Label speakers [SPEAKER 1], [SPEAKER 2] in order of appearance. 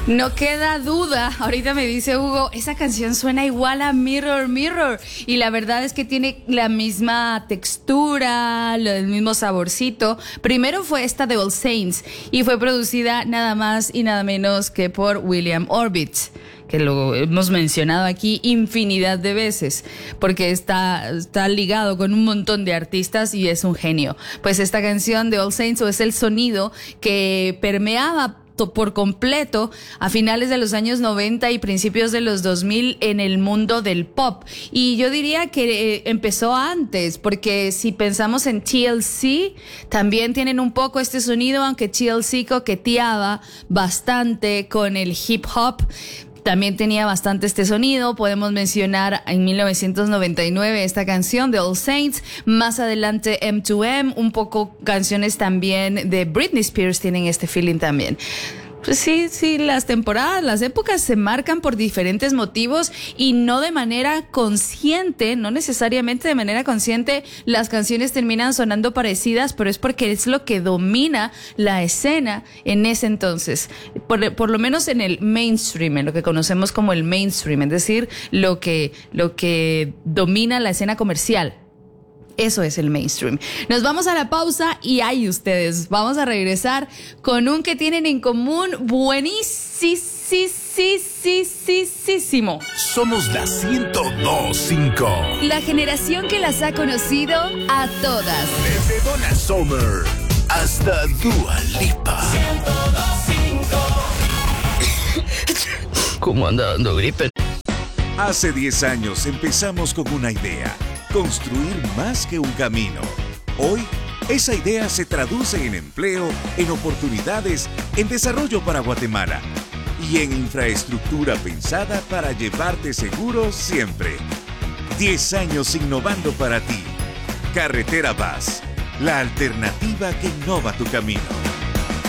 [SPEAKER 1] No queda duda, ahorita me dice Hugo, esa canción suena igual a Mirror Mirror y la verdad es que tiene la misma textura, el mismo saborcito. Primero fue esta de All Saints y fue producida nada más y nada menos que por William Orbit, que lo hemos mencionado aquí infinidad de veces, porque está ligado con un montón de artistas y es un genio. Pues esta canción de All Saints es el sonido que permeaba por completo a finales de los años 90 y principios de los 2000 en el mundo del pop. Y yo diría que empezó antes, porque si pensamos en TLC, también tienen un poco este sonido, aunque TLC coqueteaba bastante con el hip hop. También tenía bastante este sonido. Podemos mencionar en 1999 esta canción de All Saints. Más adelante M2M, un poco canciones también de Britney Spears tienen este feeling también. Pues sí, las temporadas, las épocas se marcan por diferentes motivos y no de manera consciente, no necesariamente de manera consciente, las canciones terminan sonando parecidas, pero es porque es lo que domina la escena en ese entonces, por lo menos en el mainstream, en lo que conocemos como el mainstream, es decir, lo que domina la escena comercial. Eso es el mainstream. Nos vamos a la pausa y ahí ustedes. Vamos a regresar con un que tienen en común buenísimo.
[SPEAKER 2] Somos la 102.5.
[SPEAKER 1] La generación que las ha conocido a todas.
[SPEAKER 2] Desde Donna Summer hasta Dua Lipa. 102.5.
[SPEAKER 3] ¿Cómo anda dando gripe?
[SPEAKER 2] Hace 10 años empezamos con una idea: construir más que un camino. Hoy, esa idea se traduce en empleo, en oportunidades, en desarrollo para Guatemala y en infraestructura pensada para llevarte seguro siempre. 10 años innovando para ti. Carretera Vaz, la alternativa que innova tu camino.